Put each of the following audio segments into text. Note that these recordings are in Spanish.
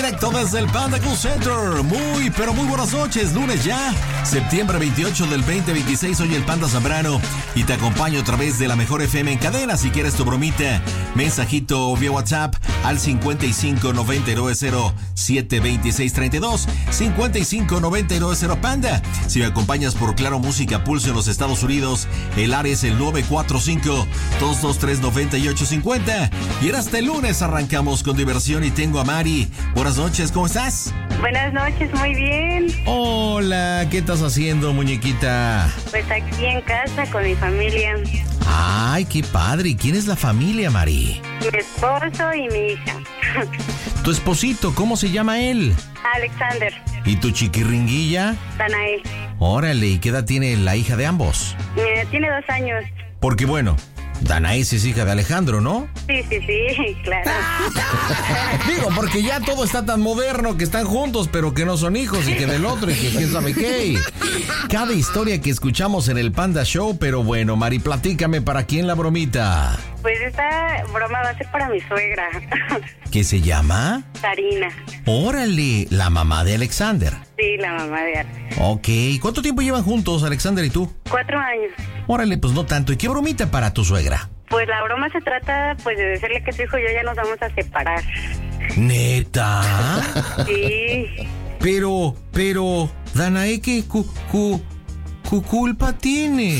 directo desde el Panda Cool Center. Muy, pero muy buenas noches. Lunes ya, septiembre 28 del 2026. Soy el Panda Zambrano y te acompaño a través de la mejor FM en cadena. Si quieres tu bromita, mensajito vía WhatsApp al 5599072632. 559907 Panda. Si me acompañas por Claro Música Pulso en los Estados Unidos, el área es el 945-223-9850. Y era este lunes arrancamos con diversión y tengo a Mari. Buenas noches, ¿cómo estás? Buenas noches, muy bien. Hola, ¿qué estás haciendo, muñequita? Pues aquí en casa con mi familia. Ay, qué padre. ¿Y quién es la familia, Mari? Mi esposo y mi hija. ¿Tu esposito, cómo se llama él? Alexander. ¿Y tu chiquiringuilla? Danae. Órale, ¿y qué edad tiene la hija de ambos? Tiene 2 años. Porque bueno, Danae es hija de Alejandro, ¿no? Sí, claro. Digo, porque ya todo está tan moderno que están juntos, pero que no son hijos y que del otro y que quién sabe qué. Cada historia que escuchamos en el Panda Show, pero bueno, Mari, platícame, ¿para quién la bromita? Pues esta broma va a ser para mi suegra. ¿Qué se llama? Karina. Órale, la mamá de Alexander. Sí, la mamá de Alex. Ok, ¿cuánto tiempo llevan juntos, Alexander y tú? 4 años. Órale, pues no tanto. ¿Y qué bromita para tu suegra? Pues la broma se trata pues de decirle que su hijo y yo ya nos vamos a separar. ¿Neta? Sí. Pero, Danae, ¿qué culpa tiene?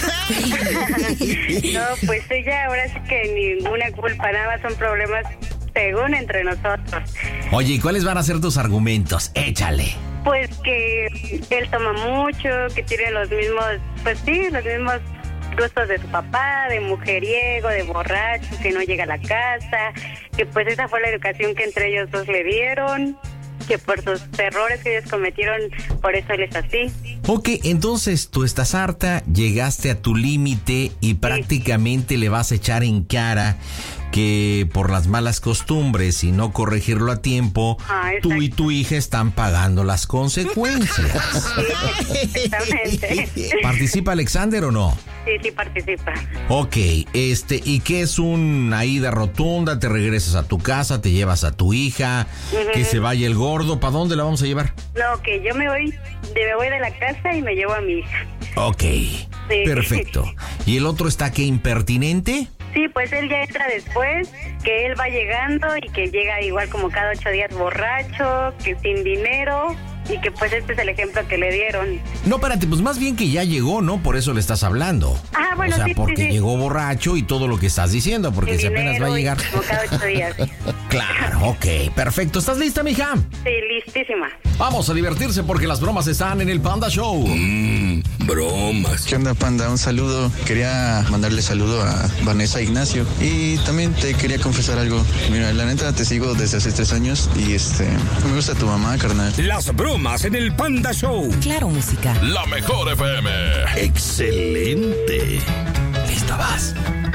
No, pues ella ahora sí que ninguna culpa, nada más son problemas según entre nosotros. Oye, ¿y cuáles van a ser tus argumentos? Échale. Pues que él toma mucho, que tiene los mismos, pues sí, los mismos gustos de su papá, de mujeriego, de borracho, que no llega a la casa, que pues esa fue la educación que entre ellos dos le dieron, que por sus errores que ellos cometieron, por eso él es así. Ok, entonces tú estás harta, llegaste a tu límite y prácticamente le vas a echar en cara que por las malas costumbres y no corregirlo a tiempo, tú y tu hija están pagando las consecuencias. Sí, exactamente. ¿Participa Alexander o no? Sí, participa. Ok, ¿y qué es una ida rotunda? ¿Te regresas a tu casa, te llevas a tu hija, que se vaya el gordo? ¿Para dónde la vamos a llevar? No, que yo me voy de la casa y me llevo a mi hija. Ok, sí. Perfecto. ¿Y el otro está qué, impertinente? Sí, pues él ya entra después, que él va llegando y que llega igual como cada 8 días borracho, que sin dinero, y que pues este es el ejemplo que le dieron. No, espérate, pues más bien que ya llegó, ¿no? Por eso le estás hablando. Ah, bueno, o sea, sí, porque llegó borracho y todo lo que estás diciendo, porque sin si apenas va a llegar. Como cada 8 días. Claro, ok, perfecto. ¿Estás lista, mija? Sí, listísima. Vamos a divertirse porque las bromas están en el Panda Show. Bromas. ¿Qué onda, Panda? Un saludo. Quería mandarle saludo a Vanessa Ignacio. Y también te quería confesar algo. Mira, la neta te sigo desde hace 3 años y me gusta tu mamá, carnal. Las bromas en el Panda Show. Claro Música. La mejor FM. Excelente. Listo, vas.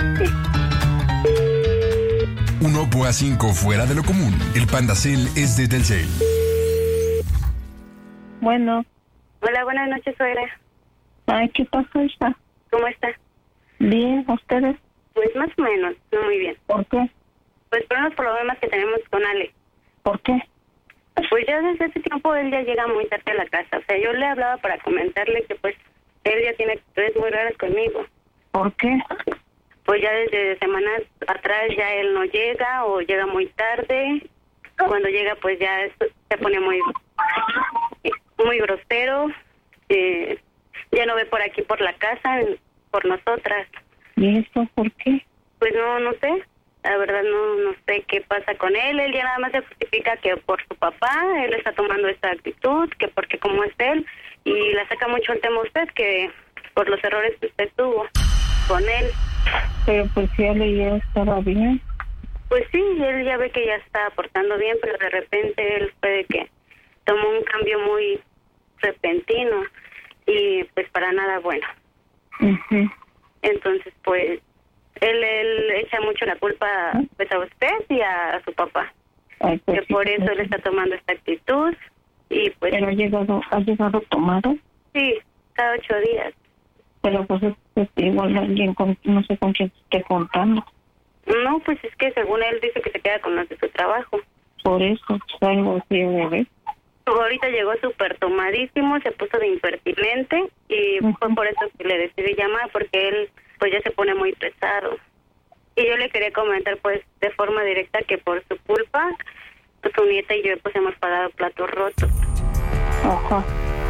1.5 fuera de lo común. El Panda Cell es de Telcel. Bueno. Hola, buenas noches, suegra. Ay, ¿qué pasó, hija? ¿Cómo está? Bien, ¿ustedes? Pues más o menos, no muy bien. ¿Por qué? Pues por unos problemas que tenemos con Ale. ¿Por qué? Pues ya desde ese tiempo él ya llega muy tarde a la casa. O sea, yo le hablaba para comentarle que pues él ya tiene actitudes muy raras conmigo. ¿Por qué? Pues ya desde semanas atrás ya él no llega o llega muy tarde. Cuando llega pues ya se pone muy grosero. Ya no ve por aquí por la casa, por nosotras. ¿Y eso por qué? Pues no sé. La verdad no sé qué pasa con él. Él ya nada más se justifica que por su papá él está tomando esta actitud, que porque como es él, y la saca mucho el tema a usted, que por los errores que usted tuvo con él. Pero pues si él ya estaba bien. Pues sí, él ya ve que ya está aportando bien, pero de repente él puede que tomó un cambio muy repentino y pues para nada bueno. Uh-huh. Entonces pues él echa mucho la culpa pues a usted y a su papá. Ay, pues, que por eso él está tomando esta actitud y pues... ¿Pero ha llegado tomado? Sí, cada 8 días. Pero pues igual alguien no sé con quién esté contando. No, pues es que según él dice que se queda con los de su trabajo. por eso algo así de ver. Ahorita llegó súper tomadísimo, se puso de impertinente y fue por eso que le decidí llamar, porque él pues ya se pone muy pesado. Y yo le quería comentar pues de forma directa que por su culpa, pues su nieta y yo pues hemos pagado platos rotos. Ajá.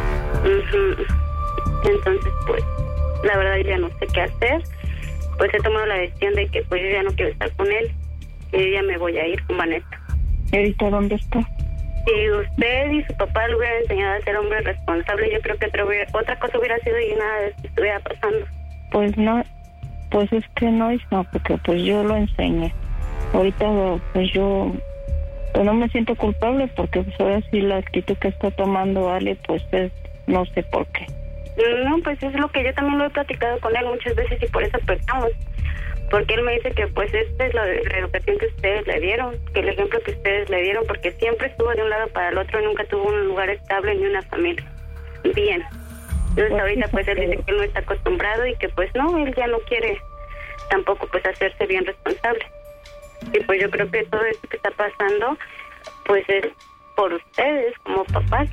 Entonces pues la verdad ya no sé qué hacer. Pues he tomado la decisión de que pues yo ya no quiero estar con él, que yo ya me voy a ir con Vanessa. ¿Y ahorita dónde está? Si usted y su papá le hubieran enseñado a ser hombre responsable, yo creo que otra cosa hubiera sido y nada de esto estuviera pasando. Pues no, pues es que no, hija, porque pues yo lo enseñé. Ahorita pues yo pues no me siento culpable porque pues ahora sí la actitud que está tomando Ale pues es, no sé por qué. No, pues es lo que yo también lo he platicado con él muchas veces y por eso pecamos. Porque él me dice que pues esta es la educación que ustedes le dieron, que el ejemplo que ustedes le dieron, porque siempre estuvo de un lado para el otro y nunca tuvo un lugar estable ni una familia. Bien. Entonces ahorita pues él dice que él no está acostumbrado y que pues no, él ya no quiere tampoco pues hacerse bien responsable. Y pues yo creo que todo esto que está pasando pues es por ustedes como papás.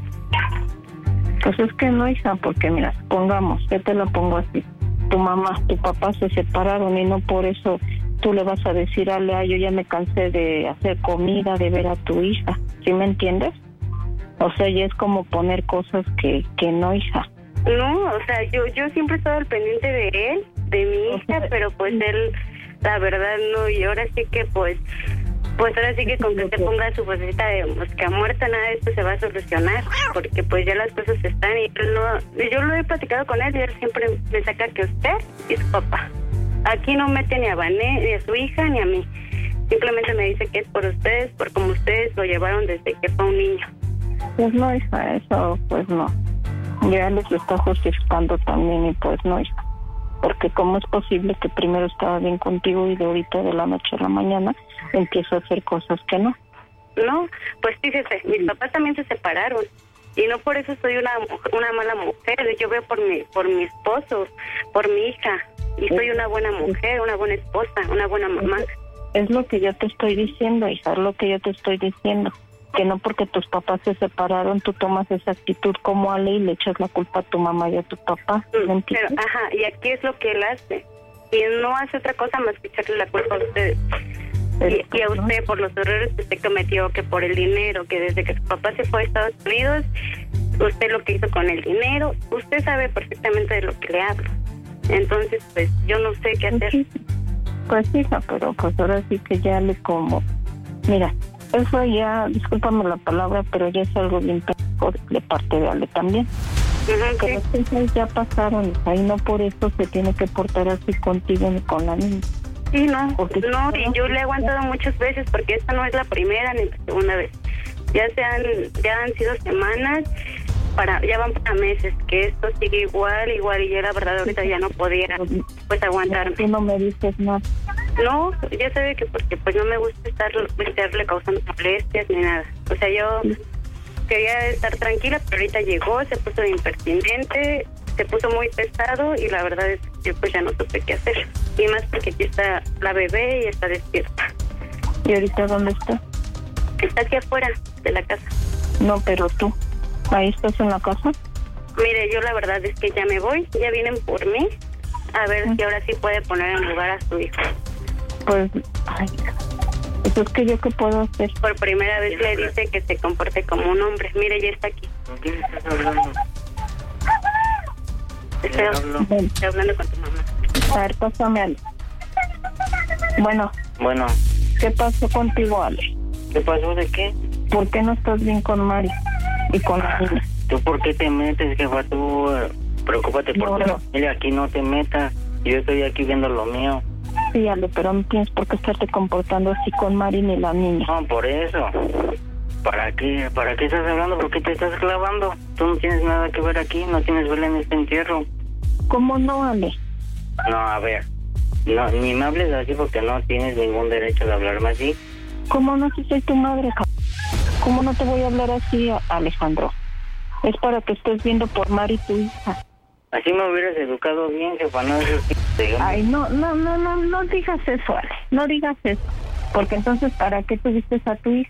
Pues es que no, hija, porque mira, pongamos, yo te lo pongo así. Tu mamá, tu papá se separaron y no por eso tú le vas a decir, Ale, yo ya me cansé de hacer comida, de ver a tu hija. ¿Sí me entiendes? O sea, ya es como poner cosas que no, hija. No, o sea, yo siempre he estado al pendiente de él, de mi hija, pero pues él, la verdad, no. Y ahora sí que pues ahora sí que con que se ponga su vocecita de mosca muerta, nada de esto se va a solucionar, porque pues ya las cosas están y yo lo he platicado con él y él siempre me saca que usted y su papá. Aquí no mete ni a Vané, ni a su hija, ni a mí. Simplemente me dice que es por ustedes, por como ustedes lo llevaron desde que fue un niño. Pues no, hija, eso pues no. Ya les está justificando también y pues no, hija. Porque cómo es posible que primero estaba bien contigo y de ahorita de la noche a la mañana empiezo a hacer cosas que no. No, pues fíjese, mis papás también se separaron y no por eso soy una mala mujer. Yo veo por mi esposo, por mi hija y soy una buena mujer, una buena esposa, una buena mamá. Es lo que yo te estoy diciendo, hija, es lo que yo te estoy diciendo. Que no porque tus papás se separaron, tú tomas esa actitud como Ale y le echas la culpa a tu mamá y a tu papá. Pero, y aquí es lo que él hace. Y no hace otra cosa más que echarle la culpa a ustedes. Y a usted por los errores que usted cometió, que por el dinero, que desde que su papá se fue a Estados Unidos, usted lo que hizo con el dinero, usted sabe perfectamente de lo que le hablo. Entonces, pues, yo no sé qué hacer. Pues, hija, pero pues ahora sí que ya le como... Mira, eso ya, discúlpame la palabra, pero ya es algo bien de parte de Ale también. Que las cosas ya pasaron, ahí no por eso se tiene que portar así contigo ni con la niña. Sí, no, y yo le he aguantado muchas veces porque esta no es la primera ni la segunda vez. Ya han sido semanas, ya van para meses, que esto sigue igual, y yo la verdad ahorita ya no podía pues aguantarme. Tú no me dices nada. No, ya sabe que porque pues no me gusta estarle causando molestias ni nada. O sea, yo quería estar tranquila, pero ahorita llegó, se puso de impertinente, se puso muy pesado y la verdad es que yo pues ya no supe qué hacer. Y más porque aquí está la bebé y está despierta. ¿Y ahorita dónde está? Está aquí afuera de la casa. No, pero tú, ¿ahí estás en la casa? Mire, yo la verdad es que ya me voy, ya vienen por mí, a ver si ahora sí puede poner en lugar a su hijo. Pues, pues es que yo qué puedo hacer. Por primera vez le dice que se comporte como un hombre. Mire, ya está aquí. ¿Con quién estás hablando? Estoy hablando con tu mamá. A ver, pásame, Ale. Bueno. ¿Qué pasó contigo, Ale? ¿Qué pasó de qué? ¿Por qué no estás bien con Mari y con la niña? ¿Tú por qué te metes, jefa? Tú preocúpate por tu familia, aquí no te metas. Yo estoy aquí viendo lo mío. Sí, Ale, pero no tienes por qué estarte comportando así con Mari ni la niña. No, por eso. ¿Para qué estás hablando? ¿Por qué te estás clavando? Tú no tienes nada que ver aquí, no tienes vela en este entierro. ¿Cómo no, Ale? No, a ver, no, ni me hables así porque no tienes ningún derecho de hablarme así. ¿Cómo no, si soy tu madre, ¿Cómo no te voy a hablar así, Alejandro? Es para que estés viendo por Mari, tu hija. Así me hubieras educado bien, jefa, no es Ay, no digas eso, Ale, no digas eso. Porque entonces, ¿para qué tuviste a tu hija?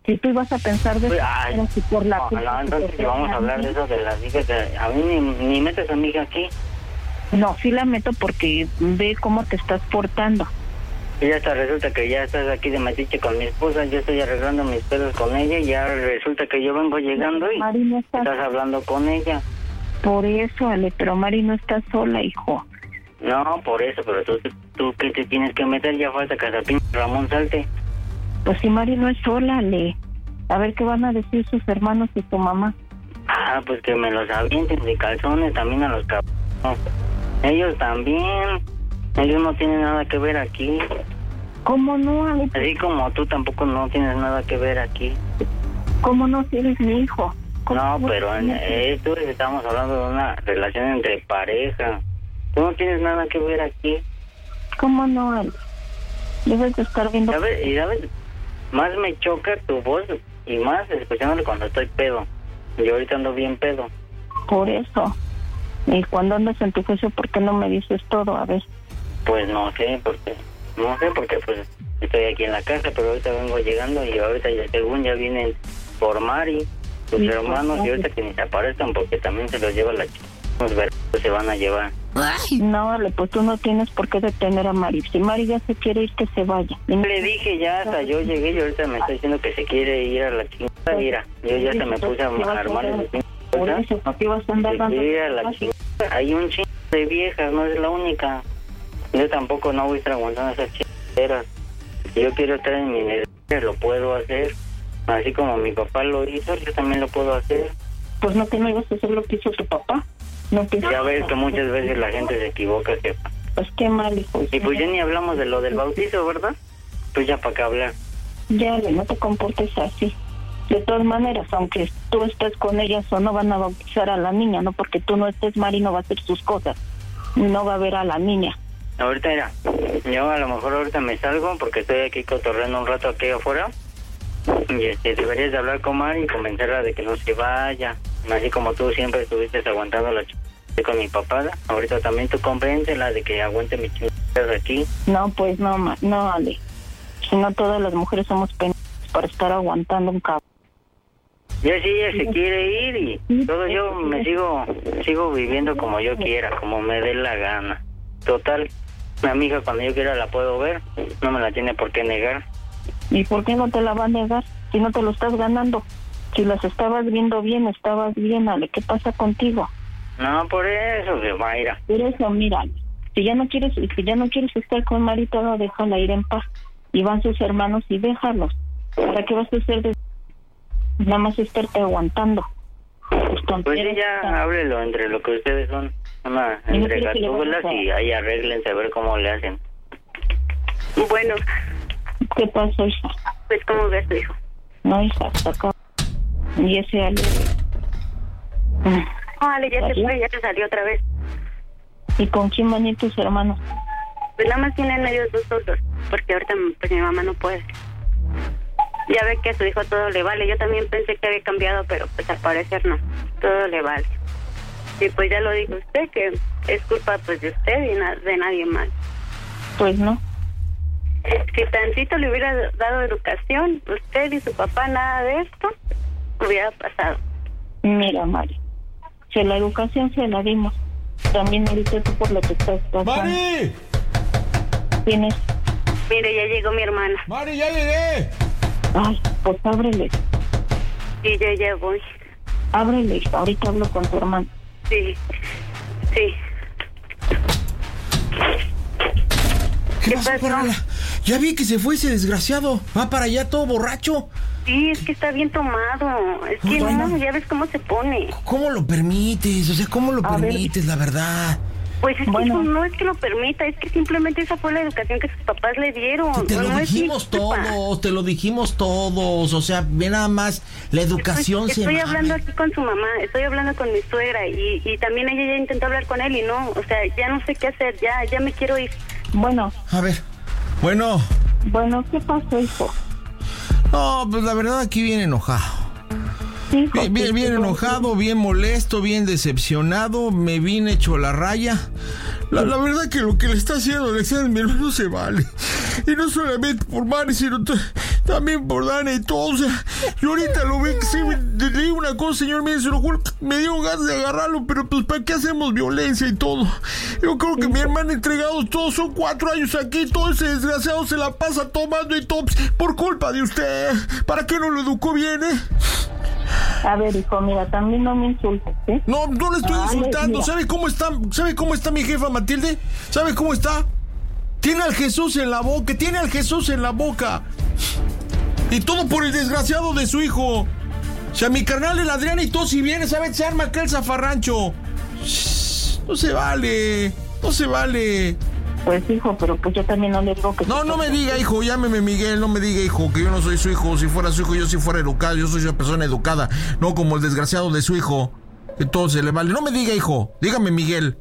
Si tú ibas a pensar de Ay, si por la no, entonces si vamos a hablar de eso de las hijas, a mí ni metes a mi hija aquí. No, sí la meto porque ve cómo te estás portando. Y ya hasta resulta que ya estás aquí de metiche con mi esposa, yo estoy arreglando mis pedos con ella y ya resulta que yo vengo llegando y Mari no está... estás hablando con ella. Por eso, Ale, pero Mari no está sola, hijo. No, por eso, pero tú ¿qué te tienes que meter? Ya falta que hasta el pinche Ramón salte. Pues si Mari no es sola, Ale. A ver qué van a decir sus hermanos y tu mamá. Ah, pues que me los avienten de calzones también a los cabrones. Ellos también. Ellos no tienen nada que ver aquí. ¿Cómo no, Ale? Así como tú tampoco no tienes nada que ver aquí. ¿Cómo no si eres mi hijo? No, pero en esto estamos hablando de una relación entre pareja. Tú no tienes nada que ver aquí. ¿Cómo no, Ale? Debes de estar viendo... ¿Sabes? Más me choca tu voz y más escuchándole cuando estoy pedo. Yo ahorita ando bien pedo. Por eso. Y cuando andas en tu juicio, ¿por qué no me dices todo? A ver. Pues no sé, porque pues estoy aquí en la casa, pero ahorita vengo llegando y ahorita ya, según ya vienen por Mari, tus hermanos, y ahorita que ni se aparezcan porque también se los lleva la chica. Los verdes se van a llevar. No, Ale, pues tú no tienes por qué detener a Mari. Si Mari ya se quiere ir, que se vaya. Le dije ya, hasta yo llegué y ahorita me está diciendo que se quiere ir a la chingada. Mira, yo ya se me puse a armar el por eso, ¿para qué vas a andar dando? Hay un chingo de viejas, no es la única. Yo tampoco no voy a estar aguantando esas chingaderas. Si yo quiero estar en mi negocio, lo puedo hacer. Así como mi papá lo hizo, yo también lo puedo hacer. Pues no, que no ibas a hacer lo que hizo tu papá. No, que ya ves que muchas veces la gente se equivoca, jefa. Pues qué mal, hijo. Y pues ya ni hablamos de lo del bautizo, ¿verdad? Pues ya para qué hablar. Ya, no te comportes así. De todas maneras, aunque tú estés con ellas o no, van a bautizar a la niña, no porque tú no estés, Mari no va a hacer sus cosas, no va a ver a la niña. Ahorita mira, yo a lo mejor ahorita me salgo porque estoy aquí cotorreando un rato aquí afuera y deberías de hablar con Mari y convencerla de que no se vaya, así como tú siempre estuviste aguantando la con mi papá. Ahorita también tú convéncela de que aguante mi chingada aquí. No, pues no, Ale, si no todas las mujeres somos pendientes para estar aguantando un cabrón. Ya si ella se quiere ir y todo, yo me sigo viviendo como yo quiera, como me dé la gana. Total, mi amiga cuando yo quiera la puedo ver, no me la tiene por qué negar. ¿Y por qué no te la va a negar si no te lo estás ganando? Si las estabas viendo bien, estabas bien, Ale, ¿qué pasa contigo? No, por eso, Mayra. Por eso, mira, si ya no quieres estar con Marita, déjala ir en paz. Y van sus hermanos y déjalos. ¿Para qué vas a hacer nada más estarte aguantando? Pues ya háblelo entre lo que ustedes son, entre gatúbelas y ahí arréglense a ver cómo le hacen. Bueno. ¿Qué pasó, hija? Pues, ¿cómo ves tu hijo? No, hija, acá. Y ese Ale. Ale, ya se fue, ya se salió otra vez. ¿Y con quién van a ir tus hermanos? Pues nada más tienen ellos dos solos, porque ahorita pues mi mamá no puede. Ya ve que a su hijo todo le vale. Yo también pensé que había cambiado, pero pues al parecer no. Todo le vale. Y pues ya lo dijo usted, que es culpa pues de usted y de nadie más. Pues no. Si tantito le hubiera dado educación, usted y su papá, nada de esto hubiera pasado. Mira, Mari, si la educación se la dimos, también ahorita tú por lo que estás pasando. ¡Mari! ¿Quién es? Mire, ya llegó mi hermana. ¡Mari, ya llegué! Ay, pues ábrele. Sí, yo ya voy. Ábrele, ahorita hablo con tu hermano. Sí. ¿Qué pasó, Carla? Ya vi que se fue ese desgraciado. Va para allá todo borracho. Sí, es que está bien tomado. Es que no, ya ves cómo se pone. ¿Cómo lo permites? O sea, ¿cómo lo permites, la verdad? Pues es que no es que lo permita, es que simplemente esa fue la educación que sus papás le dieron. Te lo dijimos todos, o sea, ve nada más, la educación estoy hablando aquí con su mamá, estoy hablando con mi suegra y también ella ya intentó hablar con él y no, o sea, ya no sé qué hacer, ya me quiero ir. Bueno. A ver, bueno, ¿qué pasó, hijo? No, pues la verdad aquí bien enojado. Bien enojado, bien molesto, bien decepcionado, me vine hecho la raya. La verdad que lo que le está haciendo Alexander, mi hermano, se vale. Y no solamente por Mari, sino también por Dana y todo. O sea, yo ahorita lo vi que sí, le digo una cosa, señor, mire, se lo juro, me dio ganas de agarrarlo, pero pues ¿para qué hacemos violencia y todo? Yo creo que mi hermana entregado todos son 4 años aquí, todo ese desgraciado se la pasa tomando y todo, por culpa de usted. ¿Para qué no lo educó bien, A ver, hijo, mira, también no me insultes, ¿eh? No le estoy insultando. ¿Sabe cómo está mi jefa Matilde? ¿Sabe cómo está? Tiene al Jesús en la boca, Y todo por el desgraciado de su hijo. O sea, mi carnal el Adrián y todo, si viene, ¿sabe? Se arma aquel zafarrancho. No se vale. Pues, hijo, pero pues yo también no le digo que... No me diga, hijo, llámeme Miguel, no me diga, hijo, que yo no soy su hijo. Si fuera su hijo, yo sí fuera educado, yo soy una persona educada, no como el desgraciado de su hijo. Entonces le vale. No me diga, hijo, dígame Miguel.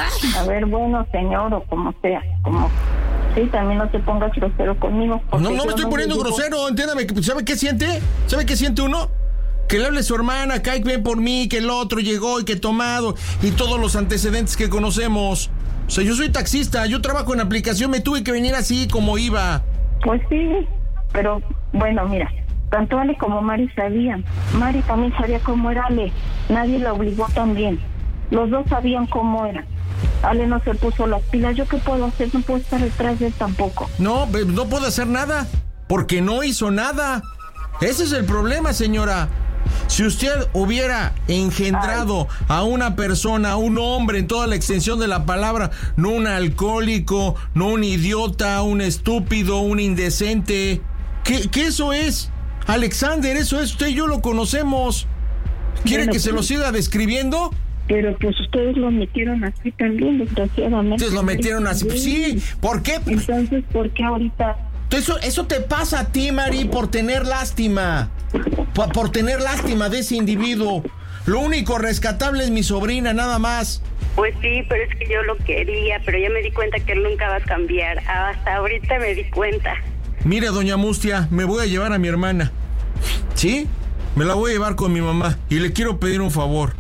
A ver, bueno, señor, o como sea, como... Sí, también no te pongas grosero conmigo. No me estoy poniendo grosero, entiéndame. ¿Sabe qué siente? ¿Sabe qué siente uno? Que le hable a su hermana, que ven por mí, que el otro llegó y que tomado, y todos los antecedentes que conocemos. O sea, yo soy taxista, yo trabajo en aplicación, me tuve que venir así como iba. Pues sí, pero bueno, mira, tanto Ale como Mari sabían. Mari también sabía cómo era Ale, nadie la obligó también. Los dos sabían cómo era. Ale no se puso las pilas, ¿yo qué puedo hacer? No puedo estar detrás de él tampoco. No puedo hacer nada, porque no hizo nada. Ese es el problema, señora. Si usted hubiera engendrado a una persona, a un hombre en toda la extensión de la palabra, no un alcohólico, no un idiota, un estúpido, un indecente, ¿qué eso es? Alexander, eso es, usted y yo lo conocemos. ¿Quiere que se lo siga describiendo? Pero pues ustedes lo metieron así también, desgraciadamente. Ustedes lo metieron así, sí, ¿por qué? Entonces, ¿por qué ahorita? Eso te pasa a ti, Mari, por tener lástima. Por tener lástima de ese individuo. Lo único rescatable es mi sobrina, nada más. Pues sí, pero es que yo lo quería, pero ya me di cuenta que él nunca va a cambiar. Hasta ahorita me di cuenta. Mire, doña Mustia, me voy a llevar a mi hermana. ¿Sí? Me la voy a llevar con mi mamá y le quiero pedir un favor.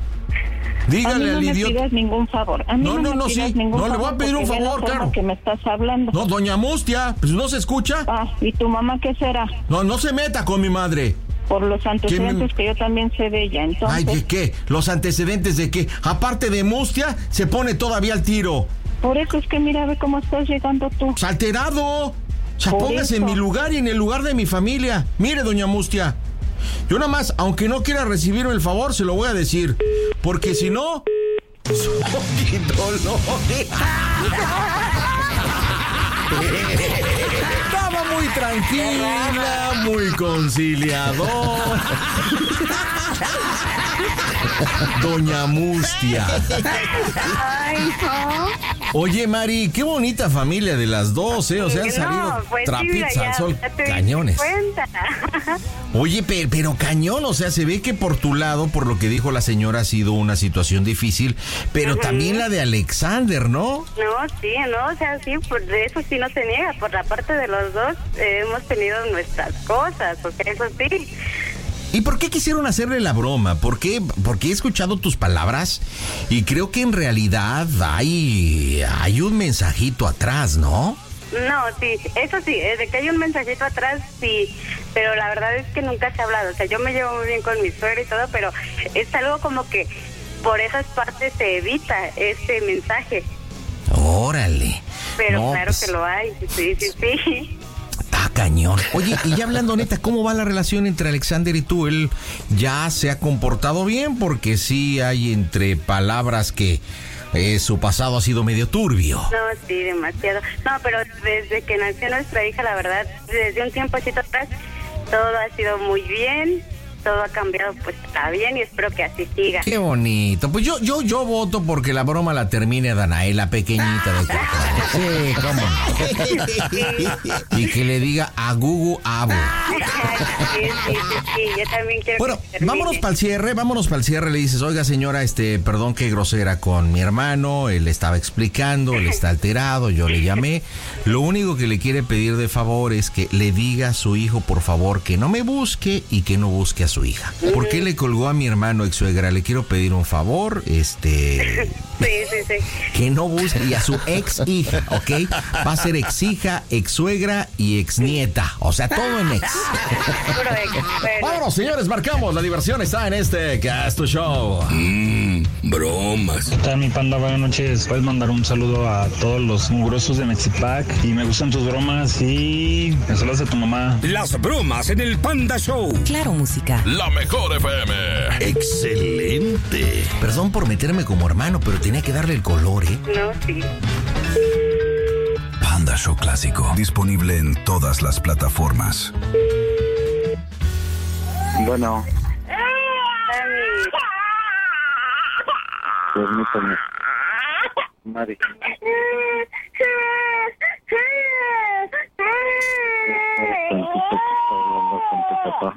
Dígale al idiota. No me pidas ningún favor. A mí no le voy a pedir un favor, claro. Que me estás hablando. No, doña Mustia, pues no se escucha. ¿Y tu mamá qué será? No se meta con mi madre. Por los antecedentes que yo también sé de ella, entonces... Ay, ¿de qué? ¿Los antecedentes de qué? Aparte de Mustia, se pone todavía al tiro. Por eso es que mira, ve cómo estás llegando tú. ¡Alterado! O sea, póngase en mi lugar y en el lugar de mi familia. Mire, doña Mustia, yo nada más, aunque no quiera recibirme el favor, se lo voy a decir. Porque si no... ¡Soy dolor! Estaba muy tranquila, muy conciliador. Doña Mustia. Ay, no. Oye, Mari, qué bonita familia de las dos, ¿eh? O sea, han salido trapitos al sol, cañones. Oye, pero cañón, o sea, se ve que por tu lado, por lo que dijo la señora, ha sido una situación difícil, pero también la de Alexander, ¿no? No, sí, no, o sea, sí, por eso sí no se niega, por la parte de los dos hemos tenido nuestras cosas, o sea, eso sí. ¿Y por qué quisieron hacerle la broma? Porque he escuchado tus palabras y creo que en realidad hay un mensajito atrás, ¿no? No, sí, eso sí, de que hay un mensajito atrás, sí, pero la verdad es que nunca se ha hablado. O sea, yo me llevo muy bien con mi suegra y todo, pero es algo como que por esas partes se evita ese mensaje. Órale. Pero no, claro que lo hay, sí. Está cañón. Oye, y ya hablando neta, ¿cómo va la relación entre Alexander y tú? ¿Él ya se ha comportado bien? Porque sí hay entre palabras que su pasado ha sido medio turbio. No, sí, demasiado. No, pero desde que nació nuestra hija, la verdad, desde un tiempecito atrás, todo ha sido muy bien. Todo ha cambiado, pues está bien y espero que así siga. Qué bonito. Pues yo voto porque la broma la termine Danae, la pequeñita de sí, cómo no. Y que le diga a Gugu Abu. Sí, yo también quiero. Bueno, vámonos para el cierre, le dices, oiga señora, perdón que grosera con mi hermano, él estaba explicando, él está alterado, yo le llamé. Lo único que le quiere pedir de favor es que le diga a su hijo, por favor, que no me busque y que no busque a su su hija. ¿Por qué le colgó a mi hermano ex suegra? Le quiero pedir un favor, Sí. que no busque, y a su ex hija, ¿ok? Va a ser ex hija, ex suegra y ex nieta, o sea, todo en ex. Puro ex. Bueno. Vámonos, señores, marcamos, la diversión está en este Casto Show. Bromas. ¿Qué tal, mi panda? Buenas noches. Puedes mandar un saludo a todos los mugrosos de Mexipac y me gustan tus bromas y me saludas a tu mamá. Las bromas en el Panda Show. Claro, música. La mejor FM. Excelente. Perdón por meterme como hermano, pero tenía que darle el color, ¿eh? No, sí. Panda Show Clásico. Disponible en todas las plataformas. Bueno, permítame. Mari. Hablando con tu papá.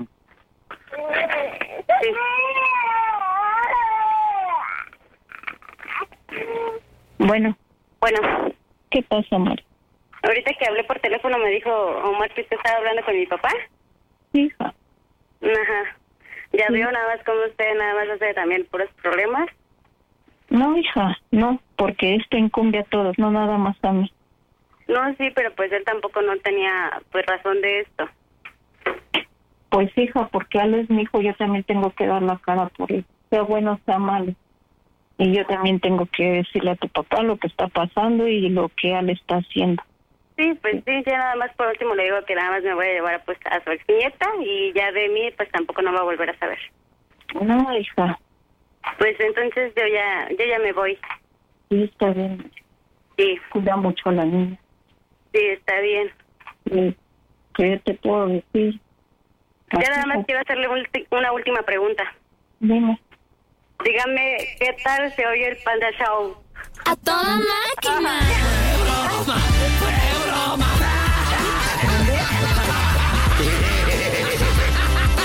Bueno, ¿qué pasa, Mari? Ahorita que hablé por teléfono me dijo Omar que usted estaba hablando con mi papá. Hija. Ajá. Ya vio nada más como usted nada más hace también puros problemas. No, hija, no, porque esto incumbe a todos, no nada más a mí. No, sí, pero pues él tampoco no tenía pues razón de esto. Pues, hija, porque él es mi hijo, yo también tengo que dar la cara por él, sea bueno, sea malo. Y yo también tengo que decirle a tu papá lo que está pasando y lo que él está haciendo. Sí, pues sí, ya nada más por último le digo que nada más me voy a llevar pues a su exnieta y ya de mí pues tampoco no va a volver a saber. No, hija. Pues entonces yo ya me voy. Sí, está bien. Sí. Cuida mucho a la niña. Sí, está bien. Sí. ¿Qué te puedo decir? Ya nada más quiero hacerle una última pregunta. Dime. Dígame, ¿qué tal se oye el Panda Show? ¡A toda máquina!